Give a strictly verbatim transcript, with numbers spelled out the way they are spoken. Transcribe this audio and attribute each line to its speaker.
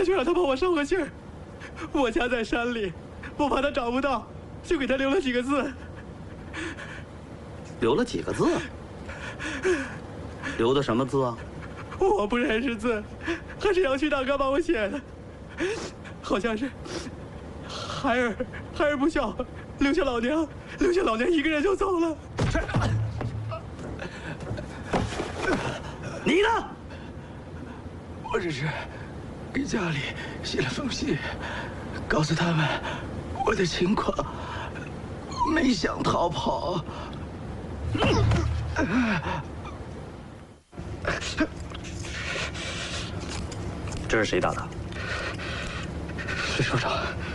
Speaker 1: 就让他帮我捎个信儿。我家在山里，我怕他找不到，就给他留了几个字。
Speaker 2: 留了几个字？留的什么字啊？
Speaker 1: 我不认识字，还是杨区大哥帮我写的，好像是孩儿孩儿不孝，留下老娘，留下老娘一个人就走了。
Speaker 2: 你呢？
Speaker 3: 我只是给家里写了封信，告诉他们我的情况，没想逃跑。
Speaker 2: 这是谁打的？
Speaker 3: 水首长，